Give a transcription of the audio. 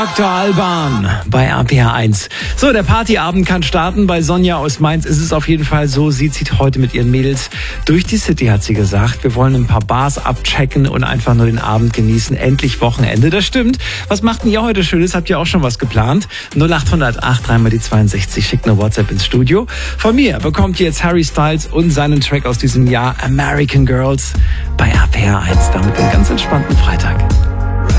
Dr. Alban bei RPR 1. So, der Partyabend kann starten. Bei Sonja aus Mainz ist es auf jeden Fall so. Sie zieht heute mit ihren Mädels durch die City, hat sie gesagt. Wir wollen ein paar Bars abchecken und einfach nur den Abend genießen. Endlich Wochenende. Das stimmt. Was macht denn ihr heute Schönes? Habt ihr auch schon was geplant? 0800 8 3 62. Schickt eine WhatsApp ins Studio. Von mir bekommt ihr jetzt Harry Styles und seinen Track aus diesem Jahr American Girls bei RPR 1. Damit einen ganz entspannten Freitag.